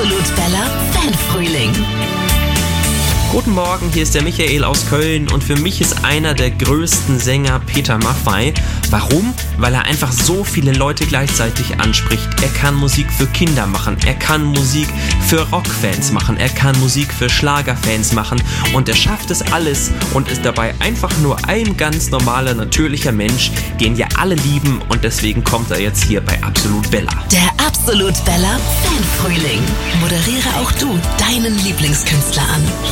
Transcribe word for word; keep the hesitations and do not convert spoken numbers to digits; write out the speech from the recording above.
Absolut Bella Fanfrühling. Guten Morgen, hier ist der Michael aus Köln und für mich ist einer der größten Sänger Peter Maffay. Warum? Weil er einfach so viele Leute gleichzeitig anspricht. Er kann Musik für Kinder machen, er kann Musik für Rockfans machen, er kann Musik für Schlagerfans machen und er schafft es alles und ist dabei einfach nur ein ganz normaler, natürlicher Mensch, den wir alle lieben und deswegen kommt er jetzt hier bei Absolut Bella. Der Absolut Bella Fanfrühling. Moderiere auch du deinen Lieblingskünstler an.